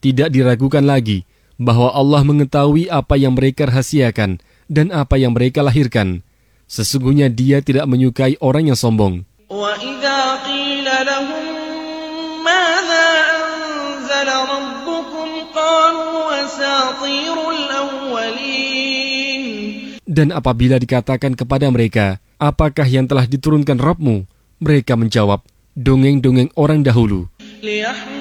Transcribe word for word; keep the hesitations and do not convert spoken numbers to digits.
Tidak diragukan lagi bahwa Allah mengetahui apa yang mereka rahasiakan dan apa yang mereka lahirkan. Sesungguhnya Dia tidak menyukai orang yang sombong. وَإِذَا قِيلَ لَهُم مَّاذَا أَنزَلَ رَبُّكُمْ قَالُوا أَسَاطِيرُ الْأَوَّلِينَ. Dan apabila dikatakan kepada mereka, apakah yang telah diturunkan Rabb-Mu? Mereka menjawab, dongeng-dongeng orang dahulu.